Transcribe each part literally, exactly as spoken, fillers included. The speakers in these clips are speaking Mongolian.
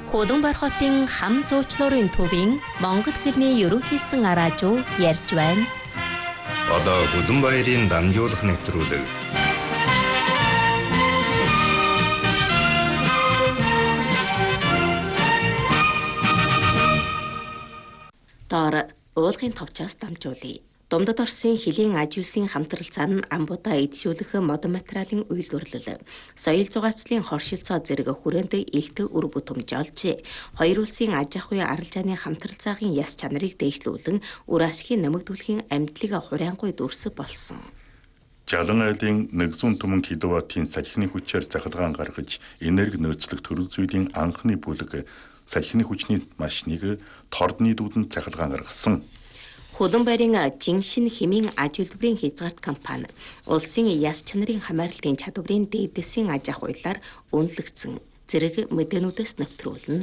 Хөдөнбөр хотын хам зуучлуурын төвийн монгол хэлний ерөнхийсэн араажуу ярьж байна. Одоо Хөдөнбаярын дамжуулах нэвтрүүлэг. Доор уулгын товчоос дамжуулъя. Думдад Оросын хилийн аж үйлсийн хамтралцаа нь амбуудаа эдшүүлэх модон материалын үйлдвэрлэл, соёл зугаацлын хоршилцоо зэрэг хүрээнд илт үр бүтэмж олж, хоёр улсын аж ахуй арилжааны хамтралцаагийн яс чанарыг дээшлүүлэн үр ашгийг нэмэгдүүлэхийн амьдлыг хураангуй дүрс болсон. Жалан айлын нэгдүгээр түмэн киловаттын салхины хүчээр захалгаан гаргаж, энерги нөөцлөх төрөл зүйлийн анхны бүлэг салхины хүчний машиныг тордны дүүдэнд захалгаан гаргасан. Хөдөнбаярын Жиншин хэмийн аж үйлдвэрийн хязгаарт компани улсын яс чанарын хамааралтын чадварын дээдэсийн аж ахуйлаар үнэлэгдсэн зэрэг мэдээнүүдээс нэвтрүүлнэ.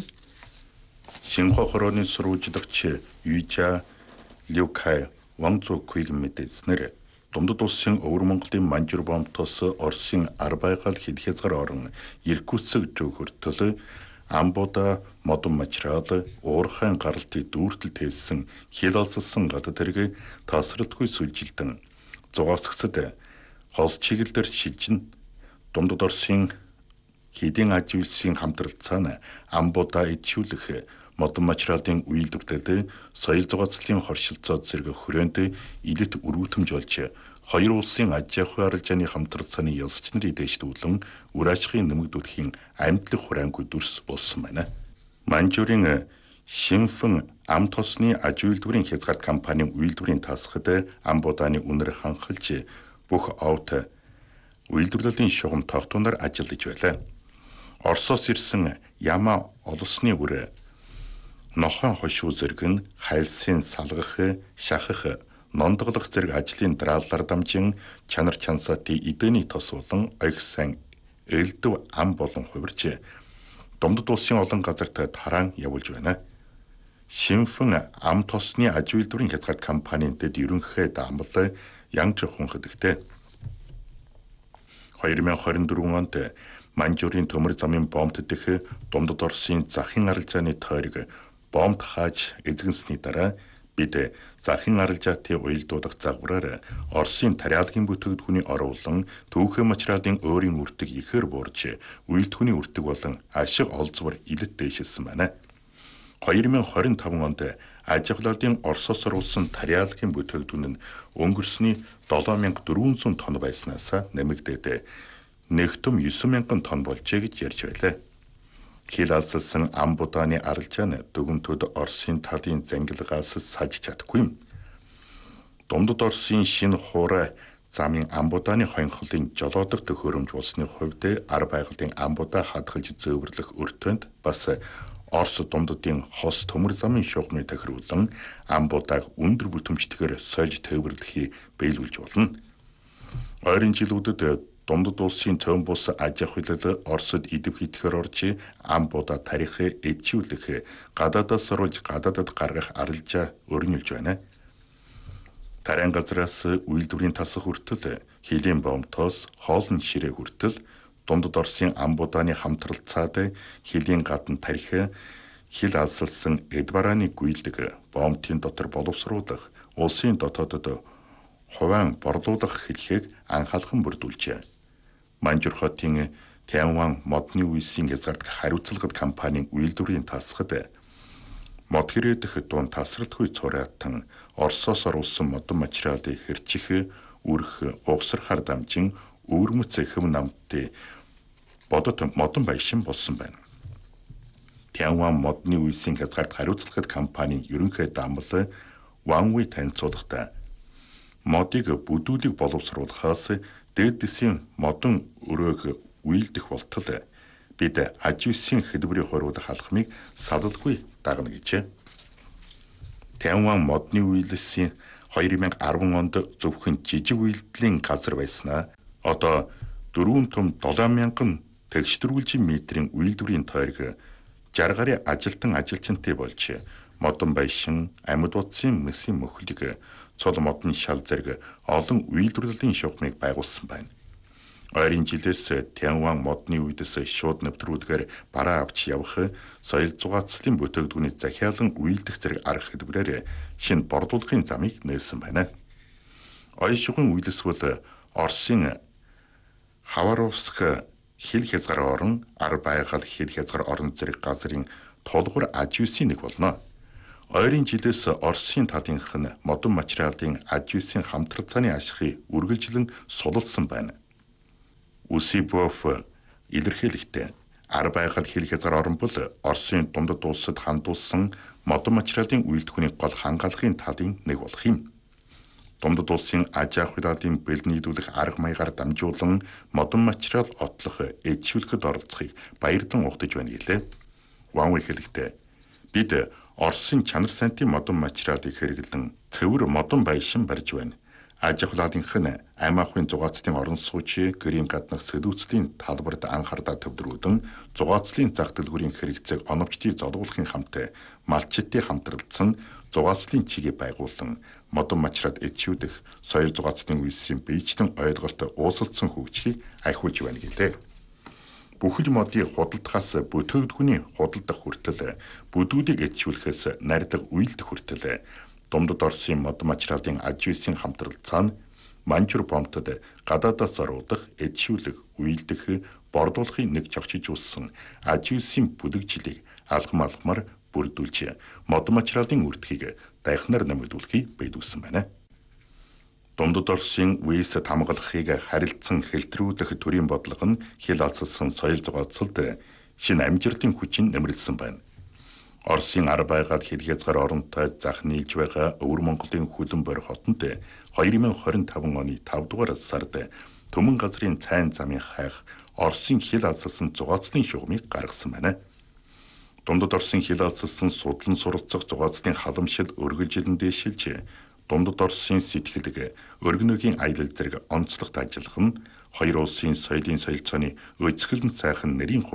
Шинхо хорооны сурвалжлагч Южа Люкай Ванзу Куйг мэдээснээр Думдад улсын Өвөр Монголын Манжур бомтос Оросын Арбайгал хэд хязгаар орон Иркутск жөөхөртөл Амбуда модон материал уурхайн гаралтыг дүүртэл тээссэн хил олссон гадад тэрэг тасралтгүй сүлжилтэн зугаасгсад холс чиглэлээр шилжин Думдад Оросын хэдийн аж үйлсийн хамтралцаа нь Амбуда эдшүүлэх модон материалын үйлдвэрлэлд соёл зугаацлын хоршилцоо зэрэг хүрээнд илэт өргөтөмж олж хоёр улсын аж ахуй арилжааны хамтралцааны ёсч нарыг дээшлүүлэн үр ашигын нэмэгдүүлэхийн амьдлаг хураангуй дүрс болсон байна. Манжурын Шинфэн ам тосны аж үйлдвэрийн хязгаарт компанийн үйлдвэрийн тасгад Амбудааны үнэр ханхалж бүх овт үйлдвэрлэлийн шугам тогтооноор ажиллаж байлаа. Оросоос ирсэн Яма олсны үр нохон хошуу зэрэг нь хайлсын салгах, шахах, нондголох зэрэг ажлын дараалалаар дамжин чанар чансаатын эдэний тос болон ойгсан элдв ам болон хувирч Думдад улсын олон газарт тараан явуулж байна. Шинфэн ам тосны аж үйлдвэрийн хязгаарт компанийн дэд ерөнхий даамал Янж хунхад ихтэй. хоёр мянган хорин дөрвөн онд Манжурын төмөр замын бомбт дэх Думдад Оросын захын арилжааны тойрог бомб хааж эзэгнсний дараа бид захын арилжаатын уялдуулах загвараар Оросын тариалгын бүтээгдэхүүний оруулан түүхэн материалын өөрийн үртэг ихээр буурж үйлдвэрийн үртэг болон ашиг олзвар илэт дээшилсэн байна. хоёр мянган хорин таван онд аж ахуйлын Оросоос оруулсан тариалгын бүтээгдэхүүн нь өнгөрсний долоо мянга дөрвөн зуун тонн байснаас нэмэгдээд нэгtum девять мянган тонн болжээ гэж ярьж байлаа. Хил алссан Амбудааны арилжаа нь дүгнтүүд Оросын талын зангилгаас саж чадахгүй юм. Думдад Оросын шинэ хуурай замын Амбудааны хонхлын жолоодох төхөөрөмж болсны хувьд Арбайгалын Амбудаа хадгалж зөөвөрлөх өртөнд бас Орос Думдадын хос төмөр замын шугамыг тохируулан Амбудааг өндөр бүтэмжтэйгээр сольж төвөрлөхийг биелүүлж болно. Ойрын жилүүдэд Думдад улсын цөөн бус аж ахуйлал Оросд идэв хийтгэр орж Амбуда тарихыг эдшүүлэх гадаадаас оруулж гадаадад гаргах арилжаа өрнүүлж байна. Тарайн газраас үйлдвэрийн тасах хүртэл хилийн бомтоос хоолн ширээ хүртэл Думдад Оросын Амбудааны хамтралцаад хилийн гадна тарих хил алсалсан эдбарааны гүйлдэг бомтын дотор боловсруулах улсын дотоодод хувайн борлуулах хэлхийг анхаалхан бүрдүүлжээ. Манжур хотын Тянван модны үйлсийн хязгаарт хариуцлагад компанийн үйлдвэрийн тасгад мод хэрэгдэх дуун тасралтгүй цураатан Оросоос оруулсан модон материалыг хэрчих, үрх, угсархаар дамжин өвөрмөц хэм намтын бодот модон байшин болсон байна. Тянван модны үйлсийн хязгаарт хариуцлагад компанийн ерөнхий даамал Ванви танилцуулгахдаа модыг бүдүүлэг боловсруулахаас дээдэсийн модон өрөөг үйлдэх болтол бид аж үйлсийн хөдөлмөрийн хориулах алхмыг салалгүй дагна гэжээ. Тянван модны үйлсийн хоёр мянган арван онд зөвхөн жижиг үйлдлийн газар байснаа одоо дөрвөн том долоо мянган тэгштрүүлжин метрийн үйлдвэрийн тойрог жаргал гаруй ажилтан ажилчинтай болж модон байшин, амьд утсын мэсийн мөхлөг, цол модны шал зэрэг олон үйлдвэрлэлийн шугамыг байгуулсан байна. Ойрын жилээс Тяньван модны үедээс шууд нэвтрүүлгээр бараа авч явах, соёл зугаацлын бүтээгдэхүүний захиалан үйлдэх зэрэг арга хэлбэрээр шинэ бордуулгын замыг нээсэн байна. Оён шугын үйлс бол Оросын Хабаровск хил хязгаар орон, ар байгаль хил хязгаар орон зэрэг газрын тулгуур аж үйлсийн нэг болно. Ойрын жилээс Оросын талынх нь модон материалын аж үйлсийн хамтран цааны ашигыг үргэлжлэн сулалсан байна. Усибов илэрхийлэхдээ ар байгаль хил хязгаар орон бол Оросын дундад улсад хандуулсан модон материалын үйлдвэрийн гол хангаалгын талын нэг болох юм. Дундад улсын аж ахуй талын бэлэн нийлүүлэх арга маягаар дамжуулан модон материал отлох, эдшүүлэхэд оролцохыг баярдан угтаж байна гэлээ. Ван хэлэхдээ бид Оросын чанар сантын модон материалыг хэрэглэн цэвэр модон байшин барьж байна. Аж ахуй талынх нь амь ахуйн зугаацлын орон сууч, гэрийн гаднах сэтгүүцлийн талбарт анхаардаа төвлөрүүлэн зугаацлын зах дэлгүүрийн хэрэгцээг оновчдыг зодуулахын хамт малчитын хамтралдсан зугаацлын чигийг байгуулан модон материал эдшүүдэх соёл зугаацлын үйлсийн биечлэн ойлголт уусалдсан хөгжлийг ахиулж байна гэлээ. Бүхэл модын худалдахаас бүтээгдэхүүний худалдах хүртэл бүдүүдийг эдшүүлэхээс нарийнх үйлдэх хүртэл Дундад Оросын модон материалын аж үйлсийн хамтрал цаана Манжур помтод гадаадаас оруулах, эдшүүлэх, үйлдэх, бордуулахыг нэг зохицож үүссэн аж үйлсийн бүлэгжлийг алхам алхмаар бүрдүүлж модон материалын үрдхийг дайхнаар нэмэгдүүлэхийг бэлдүүлсэн байна. Дундад Оросын вэс хамгаалахыг харилцан хэлтрүүлэх төрийн бодлого нь хил алсалсан соёл зугаацалд шинэ амжилтын хүчин нэмэрлсэн байна. Оросын ар байгаль хил хязгаар оронтой зах нийлж байгаа Өвөр Монголын Хөлбөмбөр хотод две тысячи двадцать пять оны петый дугаар сард Төмөн газрын цайн замын хайх Оросын хил алсалсан зугаацлын шугамыг гаргасан байна. Дундад Оросын хил алсалсан судлан суралцах зугаацлын халамжил өргөжилөн дэшилж Дундад Оросын сэтгэлэг, өргөнөгийн аялал зэрэг онцлогт ажиллах нь хоёр улсын соёлын соёлцооны өцгөлн сайхан нэрийн